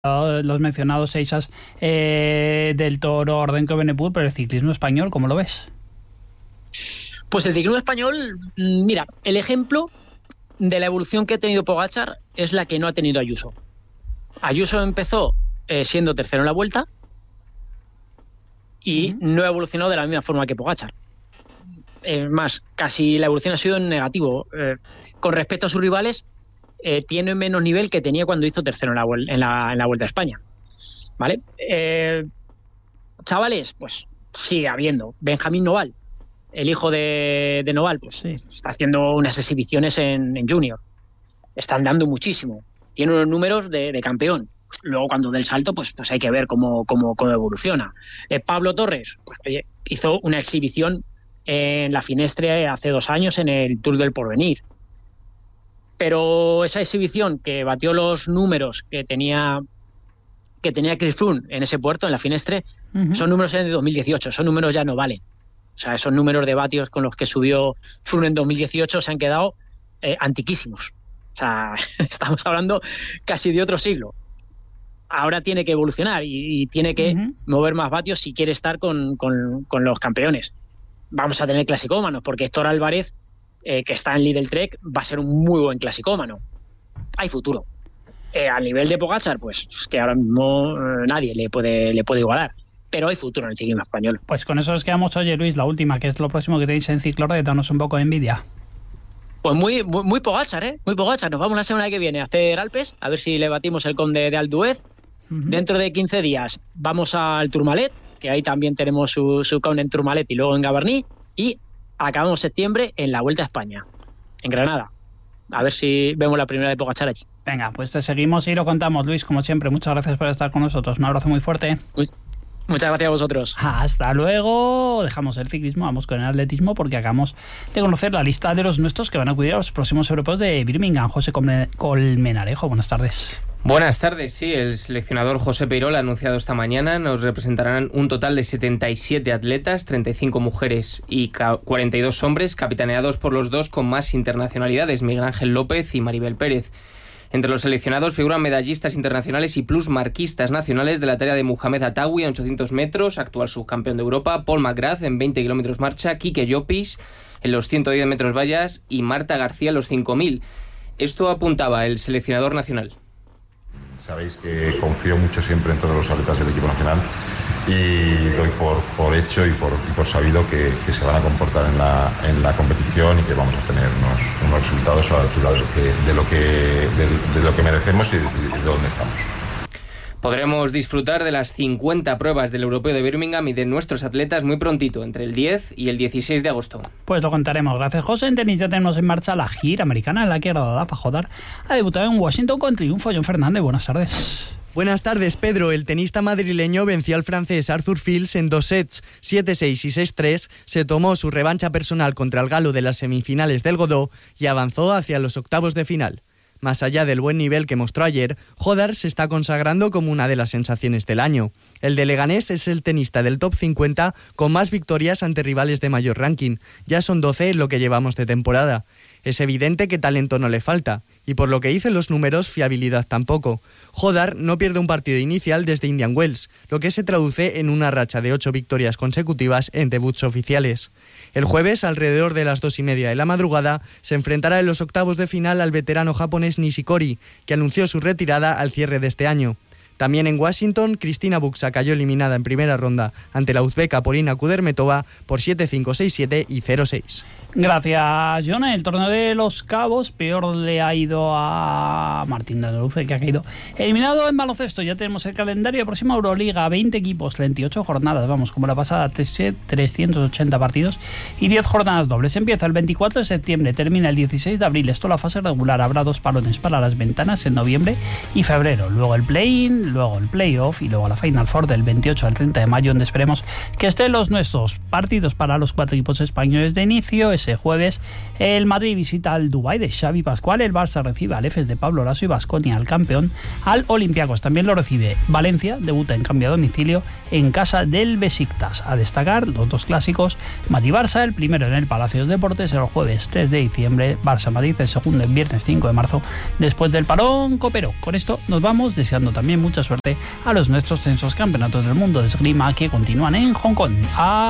los mencionados Seixas del Toro, Ordenco, Benepul, pero el ciclismo español, ¿cómo lo ves? Pues el ciclismo español, mira, el ejemplo de la evolución que ha tenido Pogačar es la que no ha tenido Ayuso. Ayuso empezó siendo tercero en la Vuelta y no ha evolucionado de la misma forma que Pogačar. Es más, casi la evolución ha sido en negativo. Con respecto a sus rivales, tiene menos nivel que tenía cuando hizo tercero en la Vuelta a España. ¿Vale? Chavales, pues sigue habiendo. Benjamín Noval, el hijo de Noval, pues sí, está haciendo unas exhibiciones en Junior. Están dando muchísimo. Tiene unos números de campeón. Luego, cuando dé el salto, pues hay que ver cómo evoluciona. Pablo Torres, pues, oye, hizo una exhibición en la Finestre hace 2 años en el Tour del Porvenir. Pero esa exhibición que batió los números que tenía Chris Froome en ese puerto, en la Finestre, son números de 2018, esos números ya no valen. O sea, esos números de vatios con los que subió Froome en 2018 se han quedado antiquísimos. O sea, estamos hablando casi de otro siglo. Ahora tiene que evolucionar y tiene que mover más vatios si quiere estar con los campeones. Vamos a tener clasicómanos, porque Héctor Álvarez, que está en Lidl Trek, va a ser un muy buen clasicómano. Hay futuro. Al nivel de Pogačar, pues que ahora mismo nadie le puede igualar. Pero hay futuro en el ciclismo español. Pues con eso nos quedamos. Oye, Luis, la última, que es lo próximo que tenéis en Ciclorred, danos un poco de envidia. Pues muy Pogačar, ¿eh? Muy Pogačar. Nos vamos la semana que viene a hacer Alpes, a ver si le batimos el Conde de Alduez. Dentro de 15 días vamos al Tourmalet, que ahí también tenemos su Conde en Tourmalet y luego en Gavarnie. Y acabamos septiembre en la Vuelta a España, en Granada. A ver si vemos la primera de Pogačar allí. Venga, pues te seguimos y lo contamos, Luis, como siempre. Muchas gracias por estar con nosotros. Un abrazo muy fuerte. Muchas gracias a vosotros. Hasta luego. Dejamos el ciclismo, vamos con el atletismo, porque acabamos de conocer la lista de los nuestros que van a acudir a los próximos europeos de Birmingham. José Colmenarejo, buenas tardes. Buenas tardes, sí, el seleccionador José Peirol ha anunciado esta mañana, nos representarán un total de 77 atletas, 35 mujeres y 42 hombres, capitaneados por los dos con más internacionalidades, Miguel Ángel López y Maribel Pérez. Entre los seleccionados figuran medallistas internacionales y plusmarquistas nacionales de la talla de Mohamed Atawi en 800 metros, actual subcampeón de Europa, Paul McGrath en 20 kilómetros marcha, Quique Llopis en los 110 metros vallas y Marta García en los 5000. Esto apuntaba el seleccionador nacional. Sabéis que confío mucho siempre en todos los atletas del equipo nacional y doy por hecho y por sabido que se van a comportar en la competición y que vamos a tener unos resultados a la altura de lo que merecemos y de donde estamos. Podremos disfrutar de las 50 pruebas del Europeo de Birmingham y de nuestros atletas muy prontito, entre el 10 y el 16 de agosto. Pues lo contaremos. Gracias, José. En tenis ya tenemos en marcha la gira americana en la que Rafa Jodar ha debutado en Washington con triunfo. John Fernández, buenas tardes. Buenas tardes, Pedro. El tenista madrileño venció al francés Arthur Fils en 2 sets, 7-6 y 6-3, se tomó su revancha personal contra el galo de las semifinales del Godó y avanzó hacia los octavos de final. Más allá del buen nivel que mostró ayer, Jodar se está consagrando como una de las sensaciones del año. El de Leganés es el tenista del top 50 con más victorias ante rivales de mayor ranking. Ya son 12 en lo que llevamos de temporada. Es evidente que talento no le falta, y por lo que dicen los números, fiabilidad tampoco. Jodar no pierde un partido inicial desde Indian Wells, lo que se traduce en una racha de 8 victorias consecutivas en debuts oficiales. El jueves, alrededor de las 2:30 de la madrugada, se enfrentará en los octavos de final al veterano japonés Nishikori, que anunció su retirada al cierre de este año. También en Washington, Cristina Buxa cayó eliminada en primera ronda ante la uzbeka Polina Kudermetova por 7-5, 6-7 y 0-6. Gracias, John. En el torneo de Los Cabos, peor le ha ido a Martín de Andaluce, que ha caído eliminado en baloncesto. Ya tenemos el calendario de próxima Euroliga, 20 equipos, 28 jornadas, vamos, como la pasada, 380 partidos y 10 jornadas dobles. Empieza el 24 de septiembre, termina el 16 de abril. Esto la fase regular, habrá 2 parones para las ventanas en noviembre y febrero. Luego el play-in, luego el play-off y luego la Final Four del 28 al 30 de mayo, donde esperemos que estén los nuestros. Partidos para los 4 equipos españoles de inicio. Ese jueves el Madrid visita al Dubái de Xavi Pascual, el Barça recibe al Efes de Pablo Laso y Baskonia al campeón, al Olympiacos. También lo recibe Valencia, debuta en cambio a domicilio en casa del Besiktas. A destacar los 2 clásicos, Madrid-Barça, el primero en el Palacios Deportes el jueves 3 de diciembre, Barça-Madrid el segundo el viernes 5 de marzo, después del parón copero. Con esto nos vamos, deseando también mucha mucha suerte a los nuestros en esos campeonatos del mundo de esgrima que continúan en Hong Kong.